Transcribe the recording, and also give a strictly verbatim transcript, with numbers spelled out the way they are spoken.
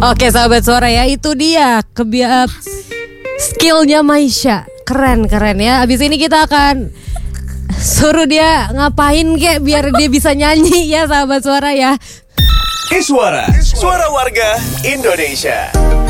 Oke sahabat suara ya, itu dia kebia- skillnya Maisha. Keren keren ya. Abis ini kita akan suruh dia ngapain kek biar dia bisa nyanyi ya sahabat suara ya. Iswara, suara warga Indonesia.